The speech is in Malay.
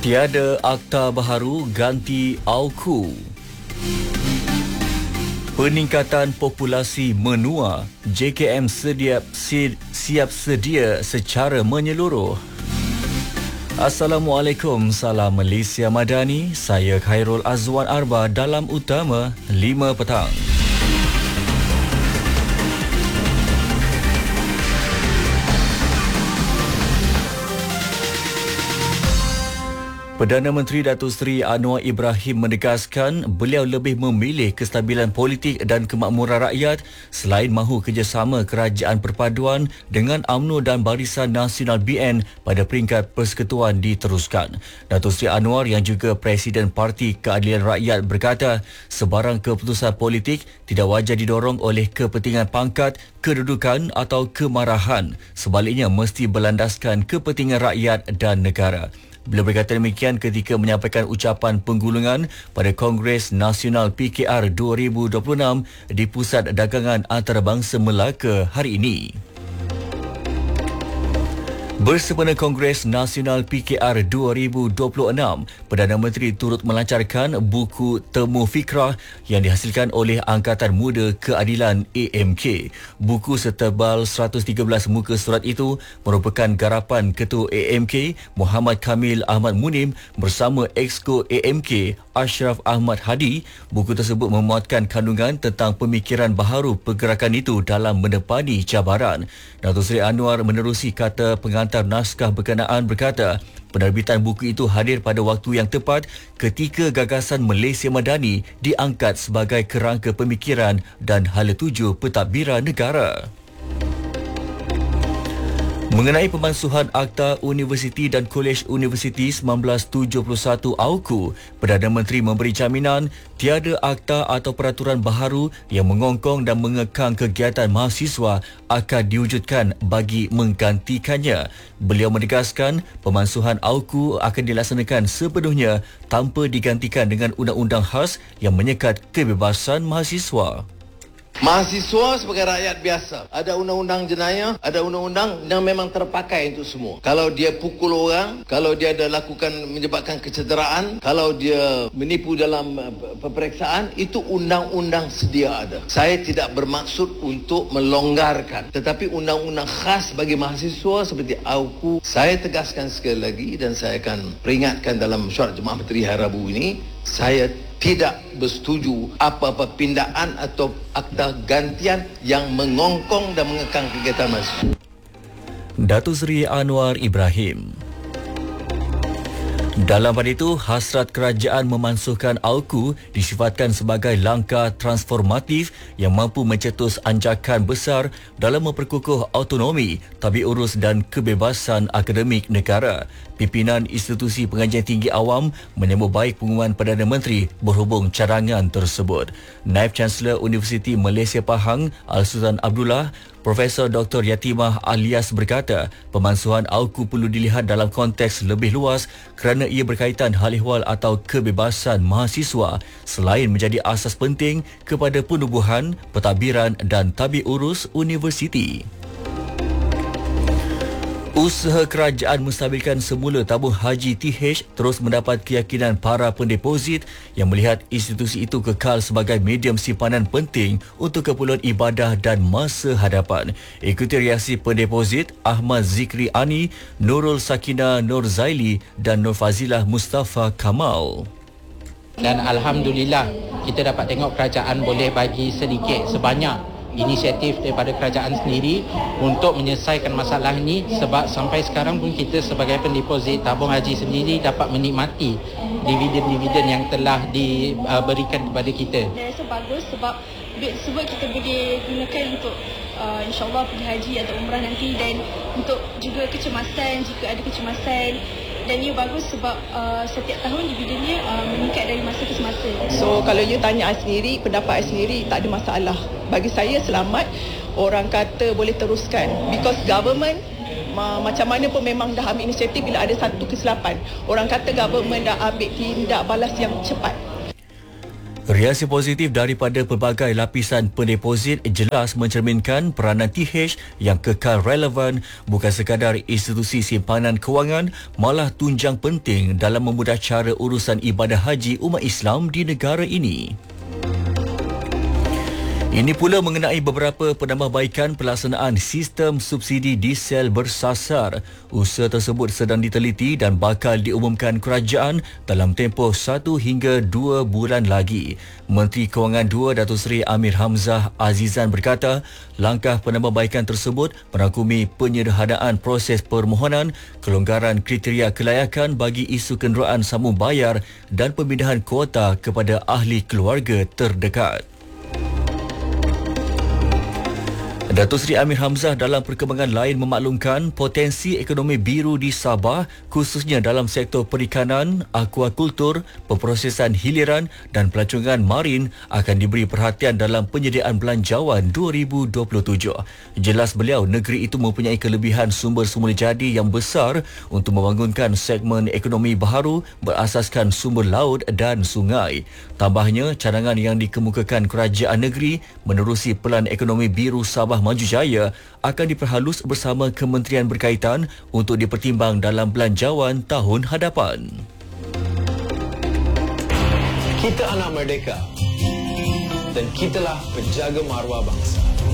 Tiada akta baharu ganti AUKU. Peningkatan populasi menua, JKM siap sedia secara menyeluruh. Assalamualaikum, salam Malaysia Madani. Saya Khairul Azwan Arba dalam Utama 5 petang. Perdana Menteri Datuk Seri Anwar Ibrahim menegaskan beliau lebih memilih kestabilan politik dan kemakmuran rakyat selain mahu kerjasama kerajaan perpaduan dengan UMNO dan Barisan Nasional BN pada peringkat persekutuan diteruskan. Datuk Seri Anwar yang juga Presiden Parti Keadilan Rakyat berkata sebarang keputusan politik tidak wajar didorong oleh kepentingan pangkat, kedudukan atau kemarahan. Sebaliknya mesti berlandaskan kepentingan rakyat dan negara. Beliau berkata demikian ketika menyampaikan ucapan penggulungan pada Kongres Nasional PKR 2026 di Pusat Dagangan Antarabangsa Melaka hari ini. Bersempena Kongres Nasional PKR 2026, Perdana Menteri turut melancarkan buku Temu Fikrah yang dihasilkan oleh Angkatan Muda Keadilan AMK. Buku setebal 113 muka surat itu merupakan garapan Ketua AMK Muhammad Kamil Ahmad Munim bersama Exco AMK Ashraf Ahmad Hadi. Buku tersebut memuatkan kandungan tentang pemikiran baharu pergerakan itu dalam menepani cabaran. Datuk Seri Anwar menerusi kata pengantar naskah berkenaan berkata, penerbitan buku itu hadir pada waktu yang tepat ketika gagasan Malaysia Madani diangkat sebagai kerangka pemikiran dan hala tuju pentadbiran negara. Mengenai pemansuhan Akta Universiti dan Kolej Universiti 1971 AUKU, Perdana Menteri memberi jaminan tiada akta atau peraturan baharu yang mengongkong dan mengekang kegiatan mahasiswa akan diwujudkan bagi menggantikannya. Beliau menegaskan pemansuhan AUKU akan dilaksanakan sepenuhnya tanpa digantikan dengan undang-undang khas yang menyekat kebebasan mahasiswa. Mahasiswa sebagai rakyat biasa, ada undang-undang jenayah, ada undang-undang yang memang terpakai untuk semua. Kalau dia pukul orang, kalau dia ada lakukan menyebabkan kecederaan, kalau dia menipu dalam peperiksaan, itu undang-undang sedia ada. Saya tidak bermaksud untuk melonggarkan, tetapi undang-undang khas bagi mahasiswa seperti AUKU, saya tegaskan sekali lagi dan saya akan peringatkan dalam mesyuarat Jemaah Menteri hari Rabu ini, saya tidak bersetuju apa-apa pindaan atau akta gantian yang mengongkong dan mengekang kegiatan mahasiswa. Datuk Seri Anwar Ibrahim. Dalam pada itu, hasrat kerajaan memansuhkan AUKU disifatkan sebagai langkah transformatif yang mampu mencetus anjakan besar dalam memperkukuh autonomi, tabi urus dan kebebasan akademik negara. Pimpinan Institusi Pengajian Tinggi Awam menyambut baik pengumuman Perdana Menteri berhubung cadangan tersebut. Naib Chancellor Universiti Malaysia Pahang, Al-Sultan Abdullah, Profesor Dr. Yatimah Alias berkata, pemansuhan AUKU perlu dilihat dalam konteks lebih luas kerana ia berkaitan hal ehwal atau kebebasan mahasiswa selain menjadi asas penting kepada penubuhan, pentadbiran dan tabi urus universiti. Usaha kerajaan menstabilkan semula tabung haji TH terus mendapat keyakinan para pendeposit yang melihat institusi itu kekal sebagai medium simpanan penting untuk keperluan ibadah dan masa hadapan. Ikuti reaksi pendeposit Ahmad Zikri Ani, Nurul Sakina Nur Zaili dan Nur Fazilah Mustafa Kamal. Dan Alhamdulillah kita dapat tengok kerajaan boleh bagi sedikit sebanyak inisiatif daripada kerajaan sendiri untuk menyelesaikan masalah ini, sebab sampai sekarang pun kita sebagai pendeposit tabung haji sendiri dapat menikmati dividen-dividen yang telah diberikan kepada kita. Saya rasa bagus sebab duit tersebut kita boleh gunakan untuk insyaAllah pergi haji atau umrah nanti, dan untuk juga kecemasan jika ada kecemasan. Dan ia bagus sebab setiap tahun dividennya meningkat dari masa ke semasa. So kalau you tanya I sendiri, pendapat I sendiri tak ada masalah. Bagi saya selamat, orang kata boleh teruskan. Because government macam mana pun memang dah ambil inisiatif bila ada satu kesilapan. Orang kata government dah ambil tindak balas yang cepat. Reaksi positif daripada pelbagai lapisan pendeposit jelas mencerminkan peranan TH yang kekal relevan bukan sekadar institusi simpanan kewangan, malah tunjang penting dalam memudah cara urusan ibadah haji umat Islam di negara ini. Ini pula mengenai beberapa penambahbaikan pelaksanaan sistem subsidi diesel bersasar. Usaha tersebut sedang diteliti dan bakal diumumkan kerajaan dalam tempoh 1 hingga 2 bulan lagi. Menteri Kewangan 2 Datuk Seri Amir Hamzah Azizan berkata, langkah penambahbaikan tersebut merangkumi penyederhanaan proses permohonan, kelonggaran kriteria kelayakan bagi isu kenderaan sambung bayar dan pemindahan kuota kepada ahli keluarga terdekat. Datuk Seri Amir Hamzah dalam perkembangan lain memaklumkan potensi ekonomi biru di Sabah khususnya dalam sektor perikanan, akuakultur, pemprosesan hiliran dan pelancongan marin akan diberi perhatian dalam penyediaan belanjawan 2027. Jelas beliau, negeri itu mempunyai kelebihan sumber semula jadi yang besar untuk membangunkan segmen ekonomi baharu berasaskan sumber laut dan sungai. Tambahnya, cadangan yang dikemukakan kerajaan negeri menerusi Pelan Ekonomi Biru Sabah Maju Jaya akan diperhalus bersama kementerian berkaitan untuk dipertimbang dalam belanjawan tahun hadapan. Kita anak merdeka dan kitalah penjaga maruah bangsa.